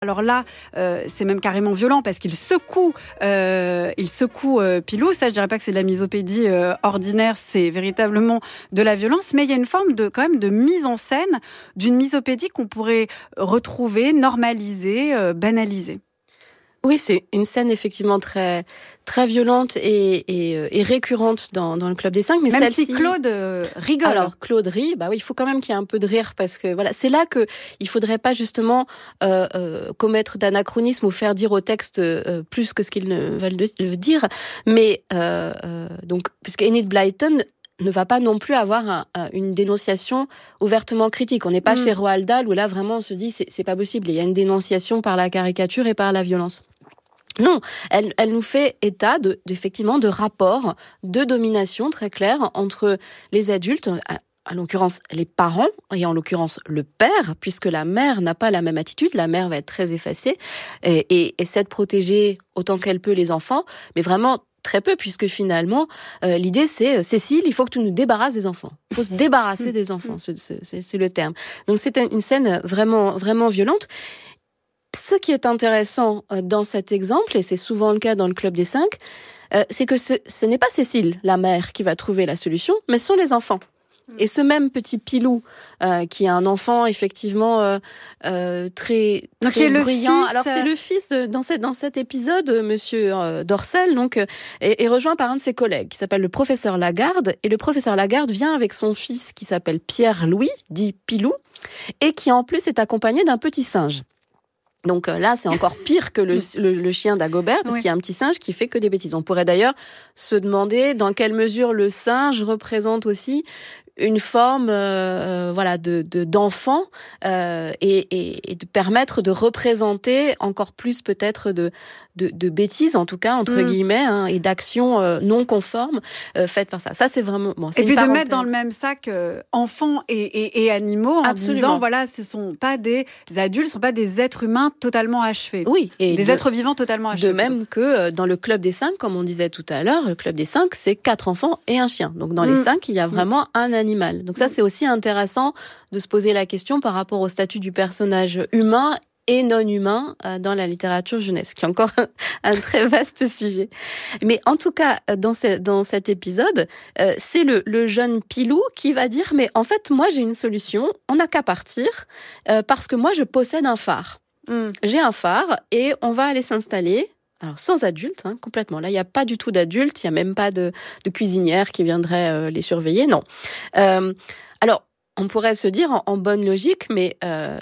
Alors là, c'est même carrément violent parce qu'il secoue Pilou. Ça, je dirais pas que c'est de la misopédie ordinaire, c'est véritablement de la violence, mais il y a une forme quand même de mise en scène d'une misopédie qu'on pourrait retrouver, normaliser, banaliser. Oui, c'est une scène effectivement très, très violente et récurrente dans le Club des 5. Mais même celle-ci... si Claude rigole. Alors, Claude rit, bah oui, il faut quand même qu'il y ait un peu de rire parce que voilà, c'est là que il faudrait pas justement commettre d'anachronisme ou faire dire au texte plus que ce qu'ils ne veulent le dire. Mais donc, puisque Enid Blyton ne va pas non plus avoir une dénonciation ouvertement critique. On n'est pas chez Roald Dahl où là vraiment on se dit c'est pas possible. Il y a une dénonciation par la caricature et par la violence. Non, elle nous fait état effectivement de rapports de domination très clairs entre les adultes, en l'occurrence les parents et en l'occurrence le père, puisque la mère n'a pas la même attitude. La mère va être très effacée et essaie de protéger autant qu'elle peut les enfants, mais vraiment très peu, puisque finalement, l'idée c'est Cécile, il faut que tu nous débarrasses des enfants. Il faut se débarrasser des enfants, c'est le terme. Donc c'est une scène vraiment, vraiment violente. Ce qui est intéressant dans cet exemple, et c'est souvent le cas dans le Club des 5, c'est que ce n'est pas Cécile, la mère, qui va trouver la solution, mais ce sont les enfants. Et ce même petit Pilou, qui est un enfant effectivement très bruyant. Alors c'est le fils dans cet épisode, Monsieur Dorcel, donc est rejoint par un de ses collègues qui s'appelle le professeur Lagarde. Et le professeur Lagarde vient avec son fils qui s'appelle Pierre-Louis, dit Pilou, et qui en plus est accompagné d'un petit singe. Donc là, c'est encore pire que le chien d'Agobert, parce qu'il y a un petit singe qui fait que des bêtises. On pourrait d'ailleurs se demander dans quelle mesure le singe représente aussi une forme d'enfant et de permettre de représenter encore plus peut-être de bêtises, en tout cas, entre guillemets, et d'actions non conformes faites par ça. Ça, c'est vraiment... Bon, c'est et puis de mettre dans le même sac enfants et animaux en disant, voilà, ce ne sont pas des adultes, ce ne sont pas des êtres humains totalement achevés. Oui. Et des êtres vivants totalement achevés. De même que dans le Club des 5, comme on disait tout à l'heure, le Club des 5, c'est 4 enfants et un chien. Donc dans les 5, il y a vraiment un animal. Donc ça, c'est aussi intéressant de se poser la question par rapport au statut du personnage humain et non humain dans la littérature jeunesse, qui est encore un très vaste sujet. Mais en tout cas, dans cet épisode, c'est le jeune Pilou qui va dire « Mais en fait, moi, j'ai une solution, on n'a qu'à partir, parce que moi, je possède un phare. J'ai un phare et on va aller s'installer. » Alors, sans adultes, complètement. Là, il n'y a pas du tout d'adultes, il n'y a même pas de cuisinière qui viendrait les surveiller, non. Alors, on pourrait se dire en bonne logique, mais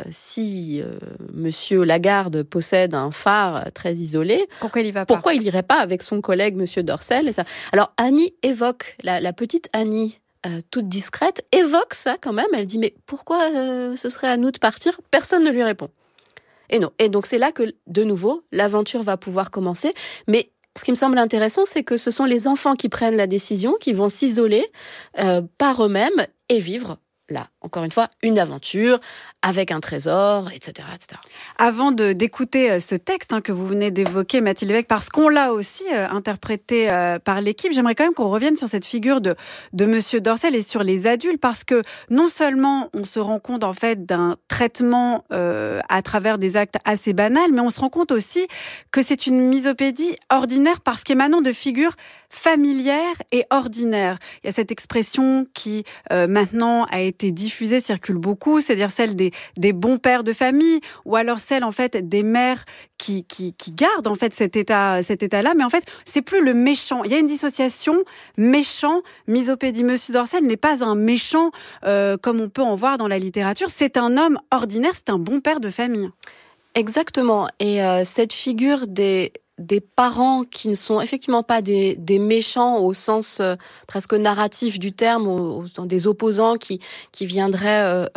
si Monsieur Lagarde possède un phare très isolé, pourquoi il irait pas avec son collègue Monsieur Dorcel et ça. Alors Annie évoque, la petite Annie, toute discrète, évoque ça quand même. Elle dit mais pourquoi ce serait à nous de partir ? Personne ne lui répond. Et non. Et donc c'est là que de nouveau l'aventure va pouvoir commencer. Mais ce qui me semble intéressant, c'est que ce sont les enfants qui prennent la décision, qui vont s'isoler par eux-mêmes et vivre. Là, encore une fois, une aventure avec un trésor, etc., etc. Avant d'écouter ce texte que vous venez d'évoquer, Mathilde Lévesque, parce qu'on l'a aussi interprété par l'équipe, j'aimerais quand même qu'on revienne sur cette figure de Monsieur Dorcel et sur les adultes, parce que non seulement on se rend compte en fait d'un traitement à travers des actes assez banals, mais on se rend compte aussi que c'est une misopédie ordinaire parce qu'émanant de figures familières et ordinaires. Il y a cette expression qui maintenant a été diffusée, circule beaucoup, c'est-à-dire celle des bons pères de famille, ou alors celle en fait des mères qui gardent en fait cet état-là, mais en fait c'est plus le méchant. Il y a une dissociation méchant, misopédie. Monsieur Dorcel n'est pas un méchant comme on peut en voir dans la littérature. C'est un homme ordinaire, c'est un bon père de famille. Exactement. Et cette figure des parents qui ne sont effectivement pas des méchants au sens presque narratif du terme, des opposants qui viendraient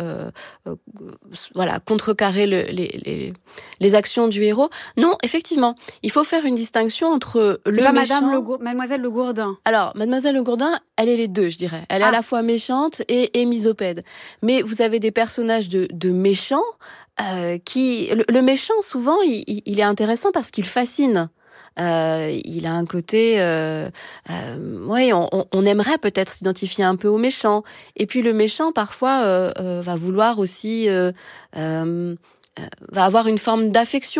contrecarrer les actions du héros. Non, effectivement, il faut faire une distinction entre le méchant... Mademoiselle Le Gourdin. Alors, Mademoiselle Le Gourdin, elle est les deux, je dirais. Elle est à la fois méchante et misopède. Mais vous avez des personnages de méchants le méchant, souvent, il est intéressant parce qu'il fascine. Il a un côté... on aimerait peut-être s'identifier un peu au méchant. Et puis le méchant, parfois, va vouloir aussi... va avoir une forme d'affection